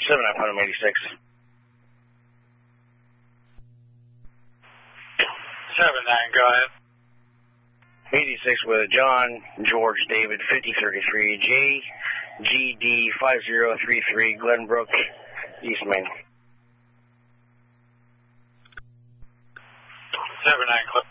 7986. 79, go ahead. 86 with John George David 5033 JGD 5033 Glenbrook, East Main. 79, clip.